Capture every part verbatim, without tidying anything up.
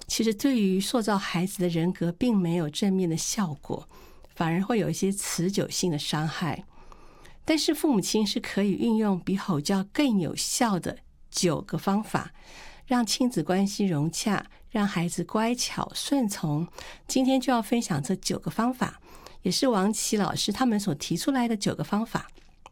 其实对于塑造孩子的人格并没有正面的效果，反而会有一些持久性的伤害。但是父母亲是可以运用比吼叫更有效的九个方法，让亲子关系融洽，让孩子乖巧顺从。今天就要分享这九个方法，也是王琦老师他们所提出来的九个方法。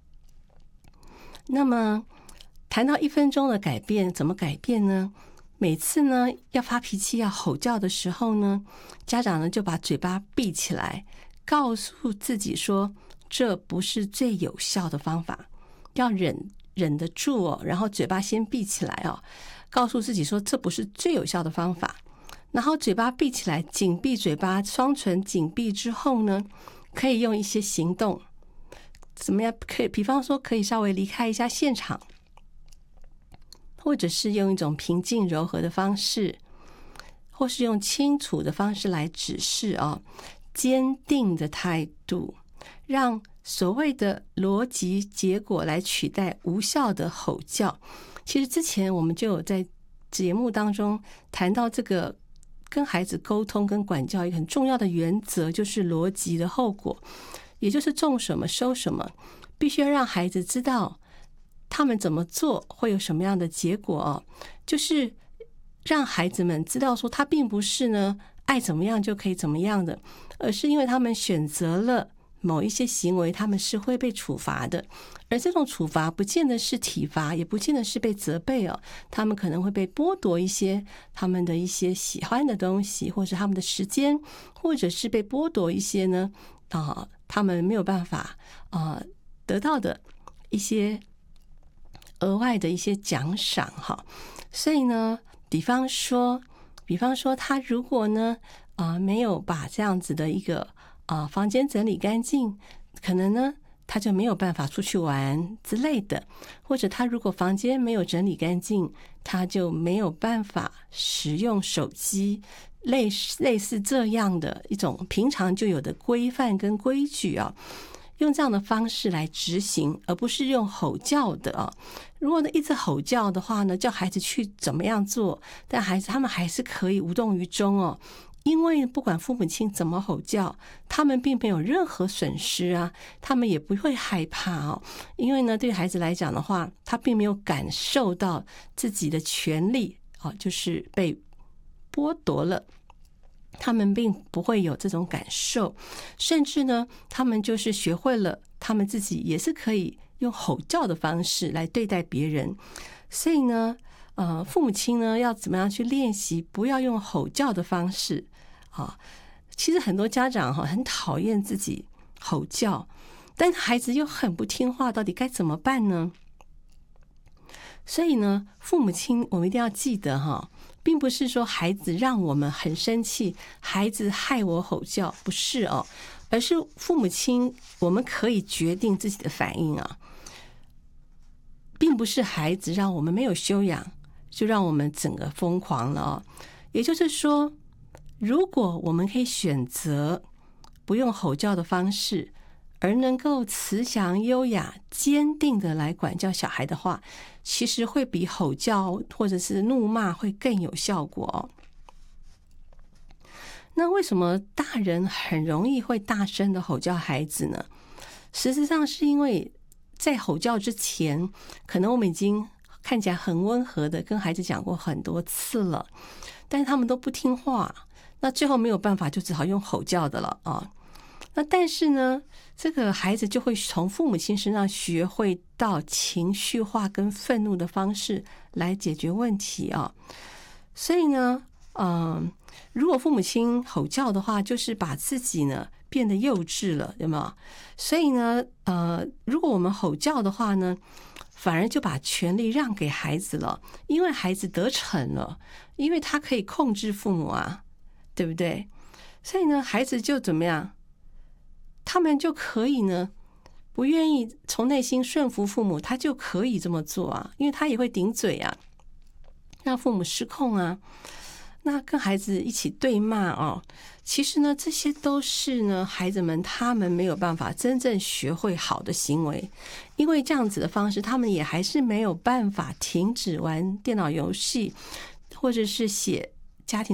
那么谈到一分钟的改变，怎么改变呢？每次呢要发脾气要吼叫的时候呢，家长呢就把嘴巴闭起来，告诉自己说这不是最有效的方法，要忍忍得住哦，然后嘴巴先闭起来哦，告诉自己说这不是最有效的方法，然后嘴巴闭起来，紧闭嘴巴，双唇紧闭之后呢，可以用一些行动，怎么样？可以，比方说可以稍微离开一下现场，或者是用一种平静柔和的方式，或是用清楚的方式来指示哦，坚定的态度，让所谓的逻辑结果来取代无效的吼叫。其实之前我们就有在节目当中谈到这个跟孩子沟通跟管教一个很重要的原则，就是逻辑的后果，也就是种什么收什么，必须要让孩子知道他们怎么做会有什么样的结果哦，就是让孩子们知道说他并不是呢爱怎么样就可以怎么样的，而是因为他们选择了某一些行为，他们是会被处罚的，而这种处罚不见得是体罚，也不见得是被责备哦，他们可能会被剥夺一些他们的一些喜欢的东西，或者他们的时间，或者是被剥夺一些呢啊、呃，他们没有办法啊、呃、得到的一些额外的一些奖赏哈。所以呢，比方说，比方说他如果呢啊、呃、没有把这样子的一个啊、呃，房间整理干净，可能呢他就没有办法出去玩之类的，或者他如果房间没有整理干净，他就没有办法使用手机，类似类似这样的一种平常就有的规范跟规矩啊，用这样的方式来执行，而不是用吼叫的啊。如果呢一直吼叫的话呢，叫孩子去怎么样做，但孩子他们还是可以无动于衷哦。因为不管父母亲怎么吼叫，他们并没有任何损失啊，他们也不会害怕哦。因为呢，对孩子来讲的话，他并没有感受到自己的权利哦，就是被剥夺了。他们并不会有这种感受，甚至呢，他们就是学会了，他们自己也是可以用吼叫的方式来对待别人。所以呢，呃，父母亲呢要怎么样去练习，不要用吼叫的方式啊。其实很多家长哈很讨厌自己吼叫，但孩子又很不听话，到底该怎么办呢？所以呢，父母亲我们一定要记得哈，并不是说孩子让我们很生气，孩子害我吼叫，不是哦，而是父母亲我们可以决定自己的反应啊，并不是孩子让我们没有修养，就让我们整个疯狂了哦。也就是说，如果我们可以选择不用吼叫的方式，而能够慈祥优雅坚定的来管教小孩的话，其实会比吼叫或者是怒骂会更有效果哦。那为什么大人很容易会大声的吼叫孩子呢？事实上是因为在吼叫之前，可能我们已经看起来很温和的跟孩子讲过很多次了，但是他们都不听话，那最后没有办法，就只好用吼叫的了啊。那但是呢，这个孩子就会从父母亲身上学会到情绪化跟愤怒的方式来解决问题啊。所以呢，嗯，如果父母亲吼叫的话，就是把自己呢变得幼稚了，有没有？所以呢，呃，如果我们吼叫的话呢，反而就把权力让给孩子了，因为孩子得逞了，因为他可以控制父母啊，对不对？所以呢，孩子就怎么样？他们就可以呢，不愿意从内心顺服父母，他就可以这么做啊，因为他也会顶嘴啊，让父母失控啊，那跟孩子一起对骂哦。其实呢，这些都是呢，孩子们他们没有办法真正学会好的行为，因为这样子的方式，他们也还是没有办法停止玩电脑游戏，或者是写